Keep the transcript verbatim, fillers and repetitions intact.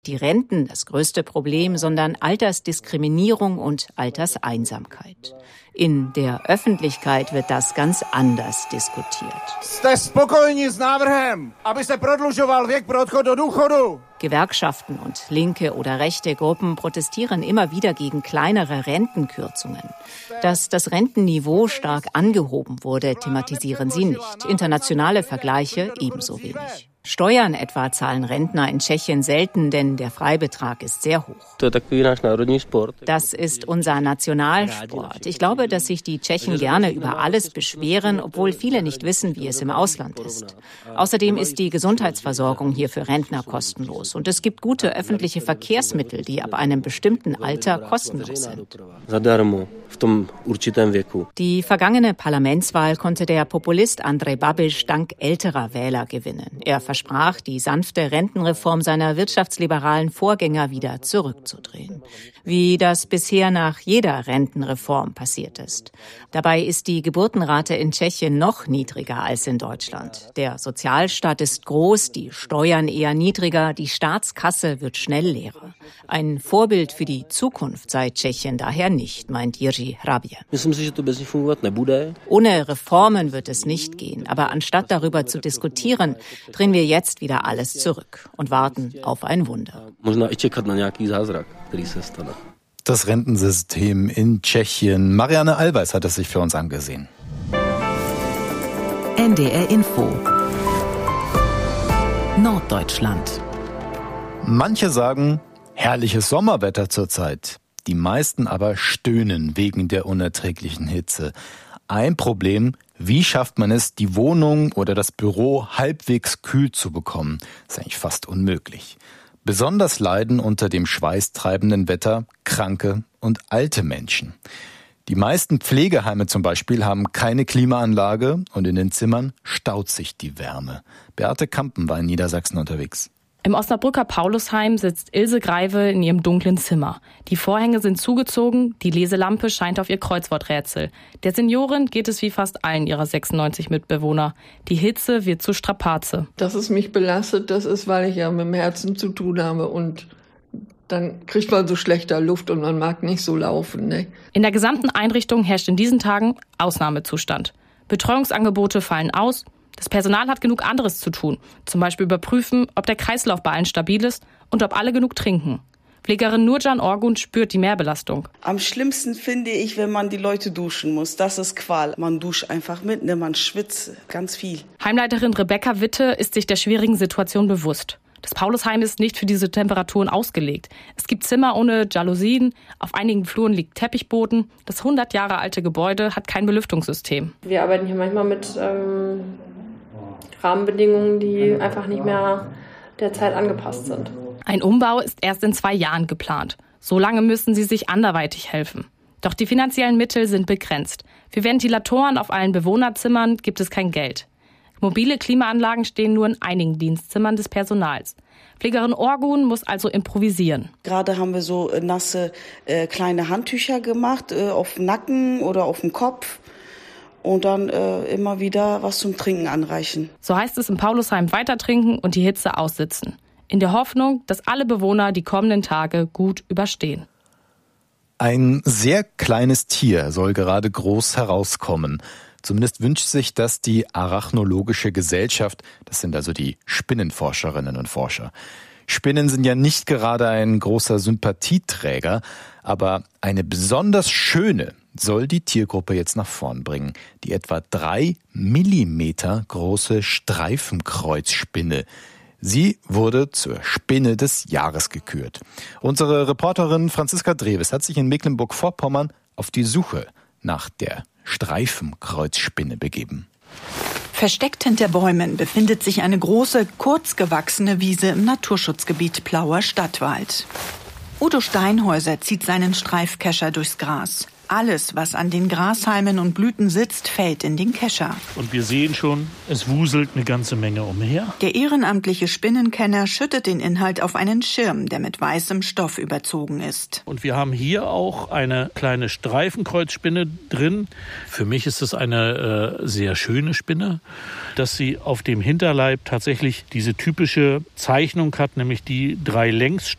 die Renten das größte Problem, sondern Altersdiskriminierung und Alterseinsamkeit. In der Öffentlichkeit wird das ganz anders diskutiert. Gewerkschaften und linke oder rechte Gruppen protestieren immer wieder gegen kleinere Rentenkürzungen. Dass das Rentenniveau stark angehoben wurde, thematisieren sie nicht. Internationale Vergleiche ebenso wenig. Steuern etwa zahlen Rentner in Tschechien selten, denn der Freibetrag ist sehr hoch. Das ist unser Nationalsport. Ich glaube, dass sich die Tschechen gerne über alles beschweren, obwohl viele nicht wissen, wie es im Ausland ist. Außerdem ist die Gesundheitsversorgung hier für Rentner kostenlos. Und es gibt gute öffentliche Verkehrsmittel, die ab einem bestimmten Alter kostenlos sind. Die vergangene Parlamentswahl konnte der Populist Andrej Babiš dank älterer Wähler gewinnen. Er versprach, die sanfte Rentenreform seiner wirtschaftsliberalen Vorgänger wieder zurückzudrehen. Wie das bisher nach jeder Rentenreform passiert ist. Dabei ist die Geburtenrate in Tschechien noch niedriger als in Deutschland. Der Sozialstaat ist groß, die Steuern eher niedriger, die Staatskasse wird schnell leerer. Ein Vorbild für die Zukunft sei Tschechien daher nicht, meint Jiří Hrabě. Ohne Reformen wird es nicht gehen, aber anstatt darüber zu diskutieren, drehen wir jetzt wieder alles zurück und warten auf ein Wunder. Das Rentensystem in Tschechien. Marianne Allweis hat es sich für uns angesehen. N D R Info Norddeutschland. Manche sagen, herrliches Sommerwetter zurzeit. Die meisten aber stöhnen wegen der unerträglichen Hitze. Ein Problem, wie schafft man es, die Wohnung oder das Büro halbwegs kühl zu bekommen? Das ist eigentlich fast unmöglich. Besonders leiden unter dem schweißtreibenden Wetter kranke und alte Menschen. Die meisten Pflegeheime zum Beispiel haben keine Klimaanlage und in den Zimmern staut sich die Wärme. Beate Kampen war in Niedersachsen unterwegs. Im Osnabrücker Paulusheim sitzt Ilse Greive in ihrem dunklen Zimmer. Die Vorhänge sind zugezogen, die Leselampe scheint auf ihr Kreuzworträtsel. Der Seniorin geht es wie fast allen ihrer sechsundneunzig Mitbewohner. Die Hitze wird zu Strapaze. Dass es mich belastet, das ist, weil ich ja mit dem Herzen zu tun habe und dann kriegt man so schlechter Luft und man mag nicht so laufen. Ne? In der gesamten Einrichtung herrscht in diesen Tagen Ausnahmezustand. Betreuungsangebote fallen aus. Das Personal hat genug anderes zu tun, zum Beispiel überprüfen, ob der Kreislauf bei allen stabil ist und ob alle genug trinken. Pflegerin Nurcan Orgun spürt die Mehrbelastung. Am schlimmsten finde ich, wenn man die Leute duschen muss. Das ist Qual. Man duscht einfach mit, ne? Man schwitzt ganz viel. Heimleiterin Rebecca Witte ist sich der schwierigen Situation bewusst. Das Paulusheim ist nicht für diese Temperaturen ausgelegt. Es gibt Zimmer ohne Jalousien, auf einigen Fluren liegt Teppichboden. Das hundert Jahre alte Gebäude hat kein Belüftungssystem. Wir arbeiten hier manchmal mit ähm, Rahmenbedingungen, die einfach nicht mehr der Zeit angepasst sind. Ein Umbau ist erst in zwei Jahren geplant. So lange müssen sie sich anderweitig helfen. Doch die finanziellen Mittel sind begrenzt. Für Ventilatoren auf allen Bewohnerzimmern gibt es kein Geld. Mobile Klimaanlagen stehen nur in einigen Dienstzimmern des Personals. Pflegerin Orgun muss also improvisieren. Gerade haben wir so nasse äh, kleine Handtücher gemacht, äh, auf dem Nacken oder auf dem Kopf. Und dann äh, immer wieder was zum Trinken anreichen. So heißt es im Paulusheim weiter trinken und die Hitze aussitzen. In der Hoffnung, dass alle Bewohner die kommenden Tage gut überstehen. Ein sehr kleines Tier soll gerade groß herauskommen. Zumindest wünscht sich das die Arachnologische Gesellschaft. Das sind also die Spinnenforscherinnen und Forscher. Spinnen sind ja nicht gerade ein großer Sympathieträger, aber eine besonders schöne soll die Tiergruppe jetzt nach vorn bringen. Die etwa drei Millimeter große Streifenkreuzspinne. Sie wurde zur Spinne des Jahres gekürt. Unsere Reporterin Franziska Dreves hat sich in Mecklenburg-Vorpommern auf die Suche nach der Streifenkreuzspinne begeben. Versteckt hinter Bäumen befindet sich eine große, kurz gewachsene Wiese im Naturschutzgebiet Plauer Stadtwald. Udo Steinhäuser zieht seinen Streifkescher durchs Gras. Alles, was an den Grashalmen und Blüten sitzt, fällt in den Kescher. Und wir sehen schon, es wuselt eine ganze Menge umher. Der ehrenamtliche Spinnenkenner schüttet den Inhalt auf einen Schirm, der mit weißem Stoff überzogen ist. Und wir haben hier auch eine kleine Streifenkreuzspinne drin. Für mich ist es eine äh, sehr schöne Spinne, dass sie auf dem Hinterleib tatsächlich diese typische Zeichnung hat, nämlich die drei Längsstreifen